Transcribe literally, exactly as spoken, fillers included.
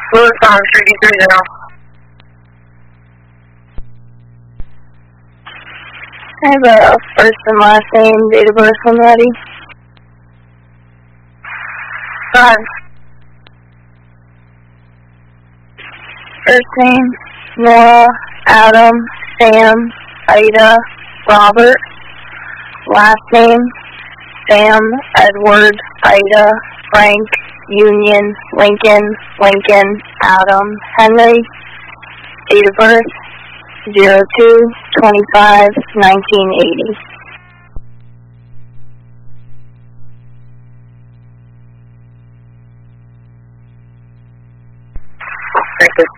Lewis on three three zero. I have a first and last name, date of birth when ready. Go ahead. First name, Nora, Adam, Sam, Ida, Robert. Last name, Sam, Edward, Ida, Frank, Union, Lincoln, Lincoln, Adam, Henry. Date of birth, zero two twenty-five nineteen eighty. Thank you.